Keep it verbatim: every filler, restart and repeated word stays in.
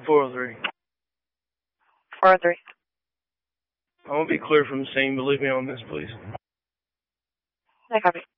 four oh three. four oh three. I won't be clear from the scene, but leave me on this, please. I copy.